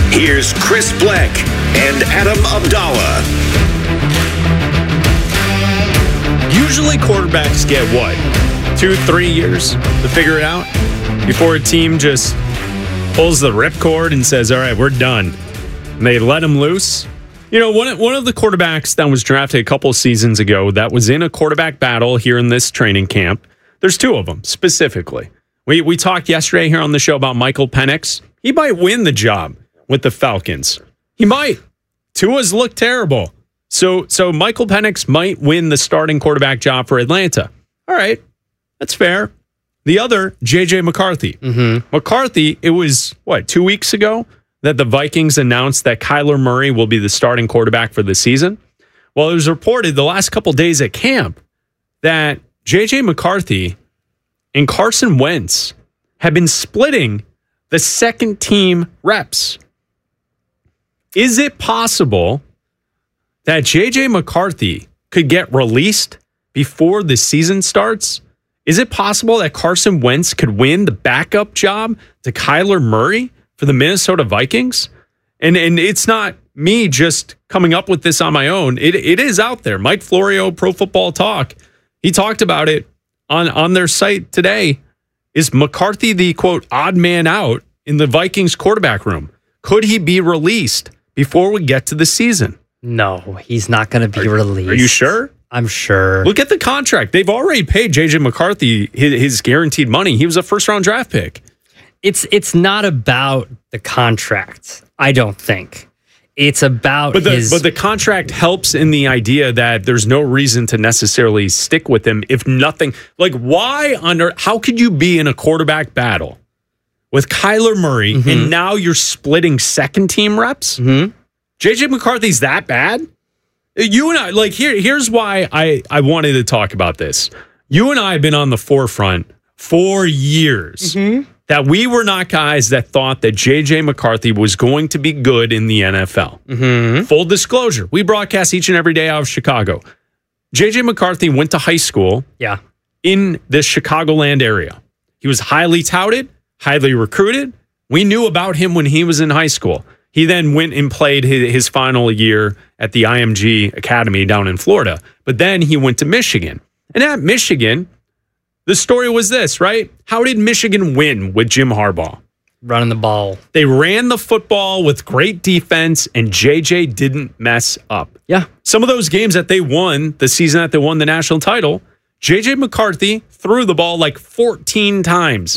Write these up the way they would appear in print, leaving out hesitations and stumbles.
Here's Chris Black and Adam Abdallah. Usually quarterbacks get what? 2-3 years to figure it out before a team just pulls the ripcord and says, all right, we're done. And they let him loose. You know, one of the quarterbacks that was drafted a couple seasons ago that was in a quarterback battle here in this training camp, there's two of them specifically. We talked yesterday here on the show about Michael Penix. He might win the job with the Falcons. He might. Tua's looked terrible. So Michael Penix might win the starting quarterback job for Atlanta. All right, that's fair. The other, J.J. McCarthy. McCarthy, it was, 2 weeks ago that the Vikings announced that Kyler Murray will be the starting quarterback for the season? Well, it was reported the last couple days at camp that J.J. McCarthy and Carson Wentz have been splitting the second team reps. Is it possible that J.J. McCarthy could get released before the season starts? Is it possible that Carson Wentz could win the backup job to Kyler Murray for the Minnesota Vikings? And it's not me just coming up with this on my own. It is out there. Mike Florio, Pro Football Talk, he talked about it on their site today. Is McCarthy the, quote, odd man out in the Vikings quarterback room? Could he be released before we get to the season? No, he's not going to be released. Are you sure? I'm sure. Look at the contract. They've already paid J.J. McCarthy his guaranteed money. He was a first-round draft pick. It's not about the contract, I don't think. It's about But the contract helps in the idea that there's no reason to necessarily stick with him if nothing. Like, why on earth? How could you be in a quarterback battle with Kyler Murray and now you're splitting second-team reps? J.J. McCarthy's that bad? You and I, like, here's why I wanted to talk about this. You and I have been on the forefront for years that we were not guys that thought that J.J. McCarthy was going to be good in the NFL. Full disclosure, we broadcast each and every day out of Chicago. J.J. McCarthy went to high school in the Chicagoland area. He was highly touted, highly recruited. We knew about him when he was in high school. He then went and played his final year at the IMG Academy down in Florida. But then he went to Michigan. And at Michigan, the story was this, right? How did Michigan win with Jim Harbaugh? Running the ball. They ran the football with great defense, and JJ didn't mess up. Yeah. Some of those games that they won, the season that they won the national title, JJ McCarthy threw the ball like 14 times.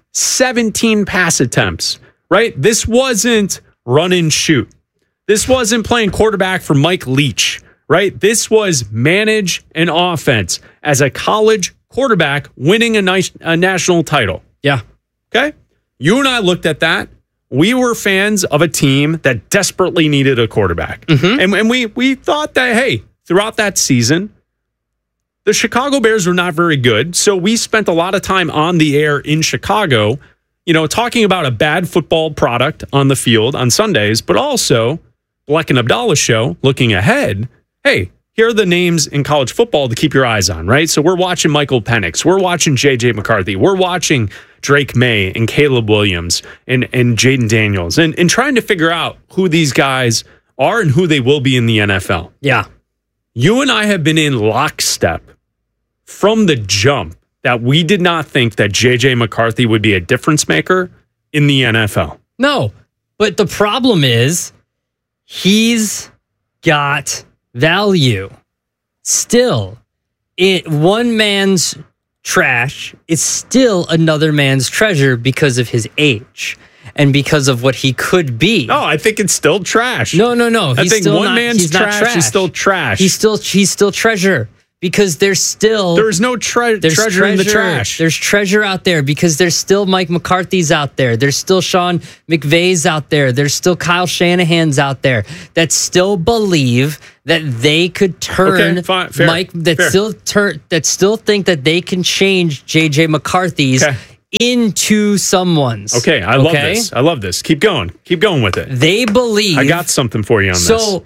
17 pass attempts, right? This wasn't run and shoot. This wasn't playing quarterback for Mike Leach, right? This was manage an offense as a college quarterback winning a national title. Yeah. Okay? You and I looked at that. We were fans of a team that desperately needed a quarterback. And we thought that, hey, throughout that season, the Chicago Bears were not very good. So we spent a lot of time on the air in Chicago, talking about a bad football product on the field on Sundays, but also Black and Abdallah show looking ahead. Hey, here are the names in college football to keep your eyes on, right? So we're watching Michael Penix. We're watching J.J. McCarthy. We're watching Drake May and Caleb Williams and Jaden Daniels and trying to figure out who these guys are and who they will be in the NFL. Yeah. You and I have been in lockstep from the jump that we did not think that J.J. McCarthy would be a difference maker in the NFL. No, but the problem is he's got value. Still, one man's trash is still another man's treasure because of his age and because of what he could be. No, I think it's still trash. No. I think one man's trash is still trash. He's still treasure. Because there's no treasure in the trash. There's treasure out there because there's still Mike McCarthy's out there. There's still Sean McVay's out there. There's still Kyle Shanahan's out there that still believe that they could turn Mike that still think that they can change JJ McCarthy's into someone's. Okay, I love this. Keep going with it. They believe. I got something for you on this. So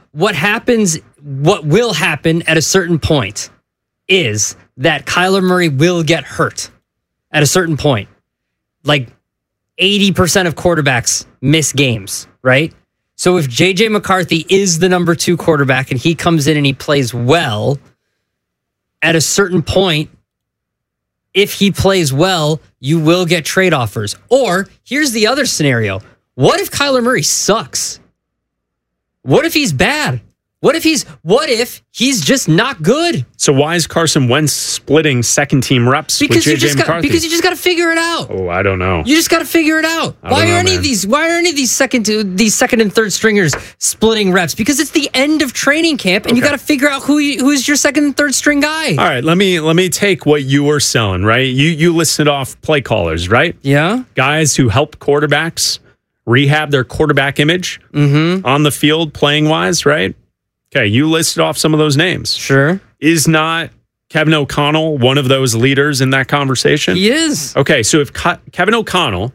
what will happen at a certain point is that Kyler Murray will get hurt at a certain point. Like 80% of quarterbacks miss games, right? So if J.J. McCarthy is the number 2 quarterback and he comes in and he plays well, at a certain point, if he plays well, you will get trade offers. Or here's the other scenario. What if Kyler Murray sucks? What if he's bad? What if he's just not good? So why is Carson Wentz splitting second team reps with J.J. McCarthy? Because you just got to figure it out. Oh, I don't know. You just got to figure it out. Why are any of these second and third stringers splitting reps? Because it's the end of training camp, and you got to figure out who's your second and third string guy. All right, let me take what you were selling. Right, you listed off play callers, right? Yeah, guys who help quarterbacks rehab their quarterback image on the field, playing wise, right? Okay, you listed off some of those names. Sure. Is not Kevin O'Connell one of those leaders in that conversation? He is. Okay, so if Kevin O'Connell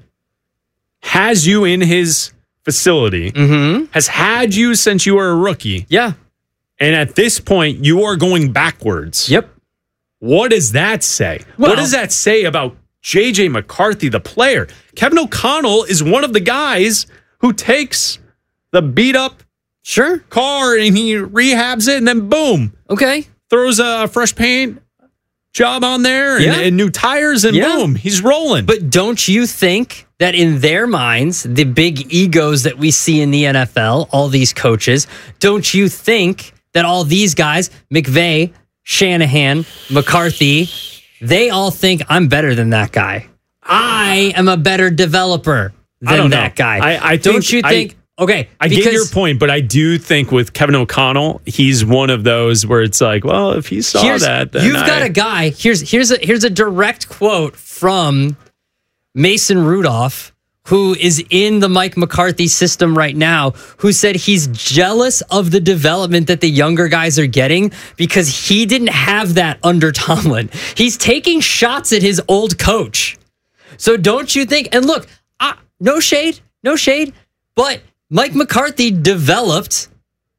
has you in his facility, has had you since you were a rookie, yeah, and at this point you are going backwards. Yep. What does that say? Well, what does that say about J.J. McCarthy, the player? Kevin O'Connell is one of the guys who takes the beat up car and he rehabs it and then boom. Okay. Throws a fresh paint job on there and new tires and boom, he's rolling. But don't you think that in their minds, the big egos that we see in the NFL, all these coaches, don't you think that all these guys, McVay, Shanahan, McCarthy, they all think I'm better than that guy. I am a better developer than that guy. I don't you think? Okay, I get your point, but I do think with Kevin O'Connell, he's one of those where it's like, well, if he saw that, then you've got a guy. Here's a direct quote from Mason Rudolph, who is in the Mike McCarthy system right now, who said he's jealous of the development that the younger guys are getting because he didn't have that under Tomlin. He's taking shots at his old coach. So don't you think? And look, no shade, but Mike McCarthy developed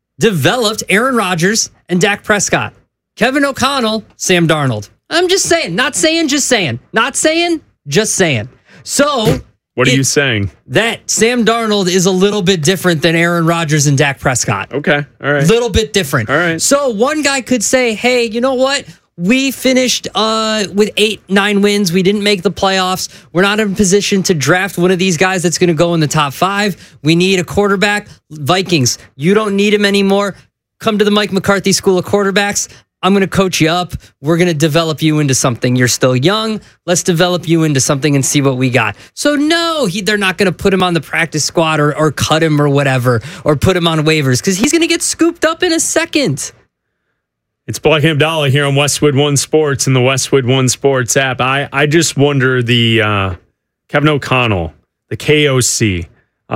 Aaron Rodgers and Dak Prescott. Kevin O'Connell, Sam Darnold. I'm just saying, not saying, just saying. Not saying, just saying. So what are you saying? That Sam Darnold is a little bit different than Aaron Rodgers and Dak Prescott. Okay, all right. Little bit different. All right. So one guy could say, hey, you know what? We finished with 8-9 wins. We didn't make the playoffs. We're not in a position to draft one of these guys that's going to go in the top 5. We need a quarterback. Vikings, you don't need him anymore. Come to the Mike McCarthy School of Quarterbacks. I'm going to coach you up. We're going to develop you into something. You're still young. Let's develop you into something and see what we got. So no, they're not going to put him on the practice squad or cut him or whatever, or put him on waivers because he's going to get scooped up in a second. It's Black and Abdallah here on Westwood One Sports and the Westwood One Sports app. I just wonder the Kevin O'Connell, the KOC,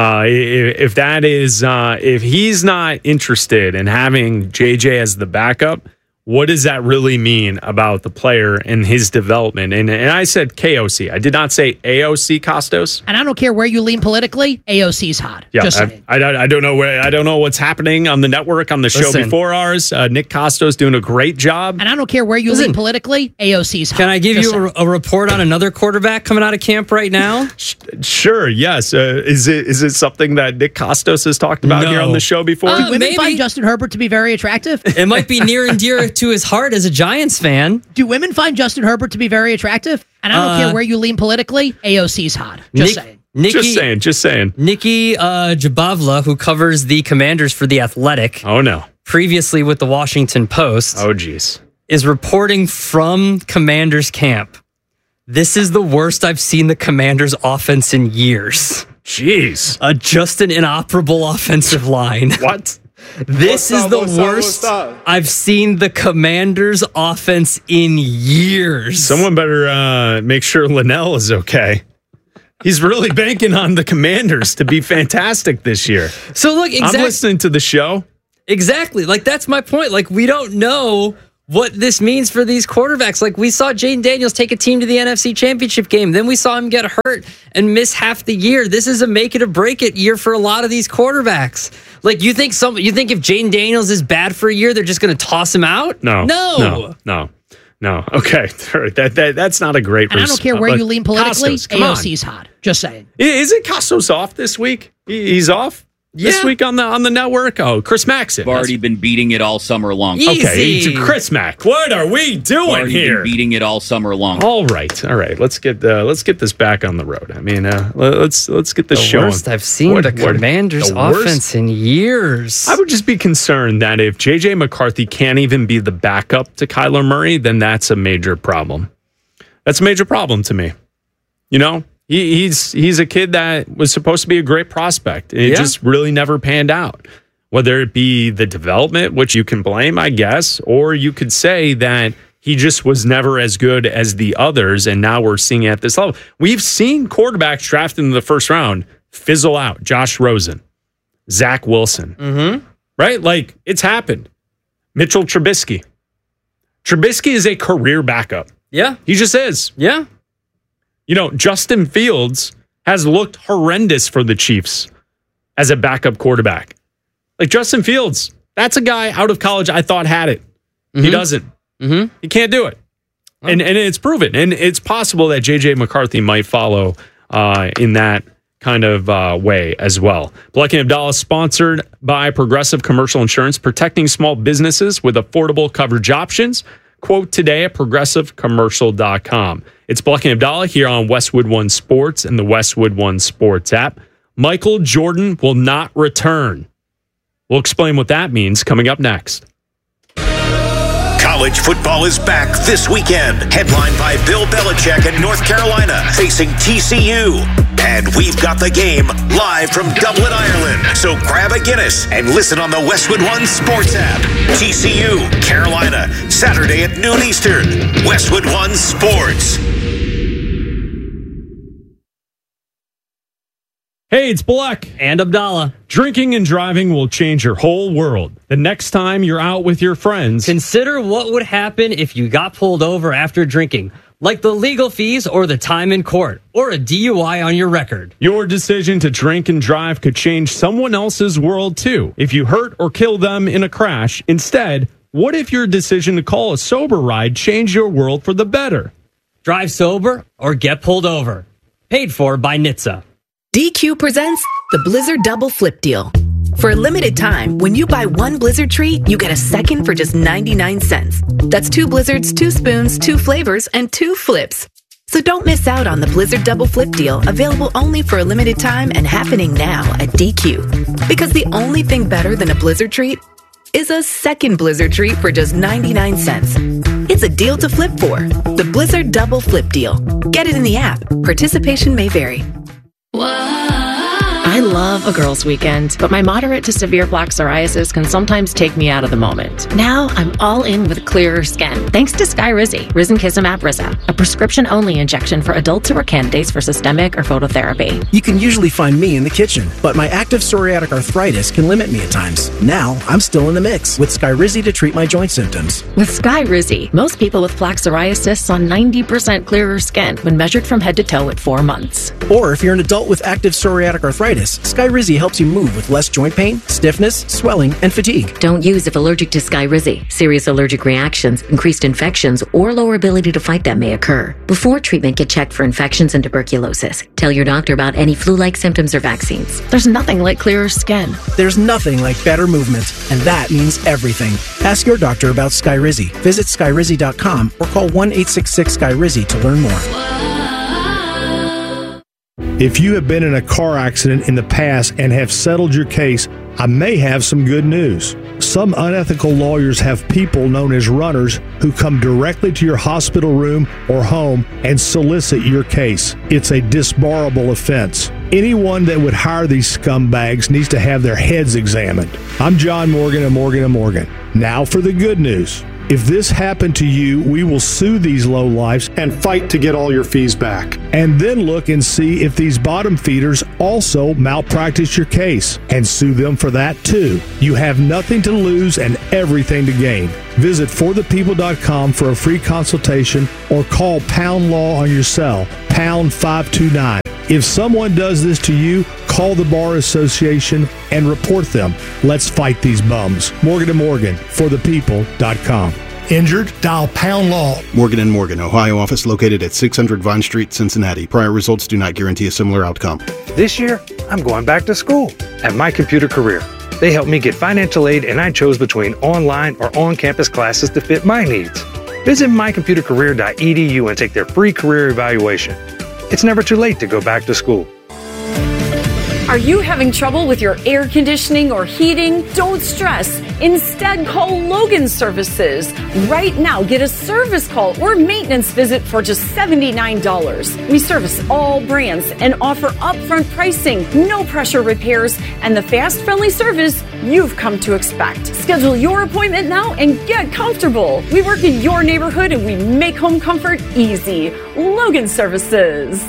if that is if he's not interested in having JJ as the backup, what does that really mean about the player and his development? And I said KOC. I did not say AOC Costos. And I don't care where you lean politically. AOC's hot. Yeah, I don't know where. I don't know what's happening on the network on the show before ours. Nick Costos doing a great job. And I don't care where you lean politically. AOC's hot. Can I give you a report on another quarterback coming out of camp right now? Sure. Yes. Is it something that Nick Costos has talked about here on the show before? Do women find Justin Herbert to be very attractive? It might be near and dear to his heart as a Giants fan. Do women find Justin Herbert to be very attractive? And I don't care where you lean politically. AOC's hot. Just saying. Just saying. Nikki Jabavla, who covers the Commanders for The Athletic. Oh, no. Previously with the Washington Post. Oh, geez. Is reporting from Commanders camp. This is the worst I've seen the Commanders offense in years. Jeez. Just an inoperable offensive line. What? This is the worst I've seen the Commanders offense in years. Someone better make sure Linnell is okay. He's really banking on the Commanders to be fantastic this year. So look, I'm listening to the show. Exactly. Like, that's my point. Like, we don't know what this means for these quarterbacks. Like, we saw Jaden Daniels take a team to the NFC Championship game. Then we saw him get hurt and miss half the year. This is a make it or break it year for a lot of these quarterbacks. Like, you think if Jaden Daniels is bad for a year, they're just going to toss him out? No. Okay. That's not a great response. And I don't care where you lean politically. Costos, AOC's hot. Just saying. Isn't Costos off this week? He's off? this week on the network? Oh, Chris Maxson. I've already been beating it all summer long. Easy. Okay, Chris Mack, what are we doing here? Been beating it all summer long. All right. Let's get this back on the road. I mean, let's get this show. The worst I've seen the Commanders' offense in years. I would just be concerned that if J.J. McCarthy can't even be the backup to Kyler Murray, then that's a major problem. That's a major problem to me. You know, he's a kid that was supposed to be a great prospect. It just really never panned out. Whether it be the development, which you can blame, I guess, or you could say that he just was never as good as the others, and now we're seeing it at this level. We've seen quarterbacks drafted in the first round fizzle out. Josh Rosen, Zach Wilson, right? Like, it's happened. Mitchell Trubisky. Trubisky is a career backup. Yeah. He just is. Yeah. You know, Justin Fields has looked horrendous for the Chiefs as a backup quarterback. Like, Justin Fields, that's a guy out of college I thought had it. He doesn't. He can't do it. And it's proven. And it's possible that J.J. McCarthy might follow in that kind of way as well. Bleck and Abdallah, sponsored by Progressive Commercial Insurance, protecting small businesses with affordable coverage options. Quote today at progressivecommercial.com. It's Bleck and Abdallah here on Westwood One Sports and the Westwood One Sports app. Michael Jordan will not return. We'll explain what that means coming up next. College football is back this weekend. Headlined by Bill Belichick in North Carolina facing TCU. And we've got the game live from Dublin, Ireland. So grab a Guinness and listen on the Westwood One Sports app. TCU, Carolina, Saturday at noon Eastern. Westwood One Sports. Hey, it's Bleck and Abdallah. Drinking and driving will change your whole world. The next time you're out with your friends, consider what would happen if you got pulled over after drinking, like the legal fees or the time in court, or a DUI on your record. Your decision to drink and drive could change someone else's world too. If you hurt or kill them in a crash, instead, what if your decision to call a sober ride changed your world for the better? Drive sober or get pulled over. Paid for by NHTSA. DQ presents the Blizzard Double Flip Deal. For a limited time, when you buy one Blizzard treat, you get a second for just 99 cents. That's 2 Blizzards, 2 spoons, 2 flavors, and 2 flips. So don't miss out on the Blizzard Double Flip Deal, available only for a limited time and happening now at DQ. Because the only thing better than a Blizzard treat is a second Blizzard treat for just 99 cents. It's a deal to flip for. The Blizzard Double Flip Deal. Get it in the app. Participation may vary. I love a girls' weekend, but my moderate to severe plaque psoriasis can sometimes take me out of the moment. Now I'm all in with clearer skin, thanks to Skyrizi, Risankizumab Rizza, a prescription-only injection for adults who are candidates for systemic or phototherapy. You can usually find me in the kitchen, but my active psoriatic arthritis can limit me at times. Now I'm still in the mix with Skyrizi to treat my joint symptoms. With Skyrizi, most people with plaque psoriasis saw 90% clearer skin when measured from head to toe at 4 months. Or if you're an adult with active psoriatic arthritis, Skyrizi helps you move with less joint pain, stiffness, swelling, and fatigue. Don't use if allergic to Skyrizi. Serious allergic reactions, increased infections, or lower ability to fight them may occur. Before treatment, get checked for infections and tuberculosis. Tell your doctor about any flu-like symptoms or vaccines. There's nothing like clearer skin. There's nothing like better movement, and that means everything. Ask your doctor about Skyrizi. Visit Skyrizi.com or call 1-866-SKYRIZI to learn more. If you have been in a car accident in the past and have settled your case, I may have some good news. Some unethical lawyers have people known as runners who come directly to your hospital room or home and solicit your case. It's a disbarable offense. Anyone that would hire these scumbags needs to have their heads examined. I'm John Morgan of Morgan & Morgan. Now for the good news. If this happened to you, we will sue these lowlifes and fight to get all your fees back. And then look and see if these bottom feeders also malpractice your case and sue them for that too. You have nothing to lose and everything to gain. Visit forthepeople.com for a free consultation or call Pound Law on your cell, pound 529. If someone does this to you, call the Bar Association and report them. Let's fight these bums. Morgan & Morgan, forthepeople.com. Injured? Dial Pound Law. Morgan & Morgan, Ohio office located at 600 Vine Street, Cincinnati. Prior results do not guarantee a similar outcome. This year, I'm going back to school at My Computer Career. They helped me get financial aid, and I chose between online or on-campus classes to fit my needs. Visit mycomputercareer.edu and take their free career evaluation. It's never too late to go back to school. Are you having trouble with your air conditioning or heating? Don't stress. Instead, call Logan Services. Right now, get a service call or maintenance visit for just $79. We service all brands and offer upfront pricing, no pressure repairs, and the fast, friendly service you've come to expect. Schedule your appointment now and get comfortable. We work in your neighborhood and we make home comfort easy. Logan Services.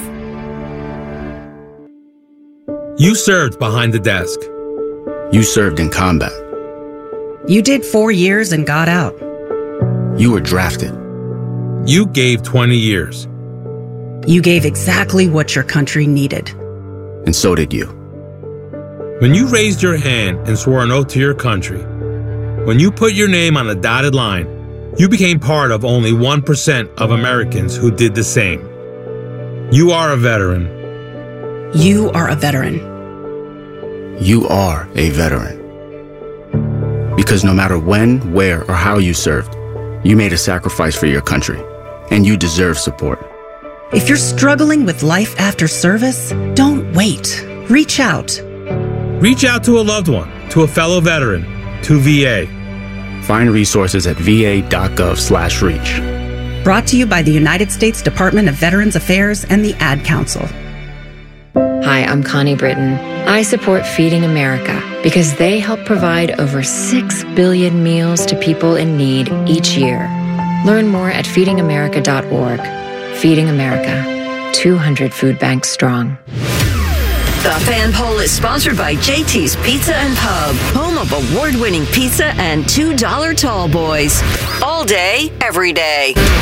You served behind the desk. You served in combat. You did 4 years and got out. You were drafted. You gave 20 years. You gave exactly what your country needed. And so did you. When you raised your hand and swore an oath to your country, when you put your name on a dotted line, you became part of only 1% of Americans who did the same. You are a veteran. You are a veteran. You are a veteran. Because no matter when, where, or how you served, you made a sacrifice for your country, and you deserve support. If you're struggling with life after service, don't wait. Reach out. Reach out to a loved one, to a fellow veteran, to VA. Find resources at va.gov/reach. Brought to you by the United States Department of Veterans Affairs and the Ad Council. Hi, I'm Connie Britton. I support Feeding America because they help provide over 6 billion meals to people in need each year. Learn more at feedingamerica.org. Feeding America, 200 food banks strong. The Fan Poll is sponsored by JT's Pizza and Pub, home of award-winning pizza and $2 tall boys. All day, every day.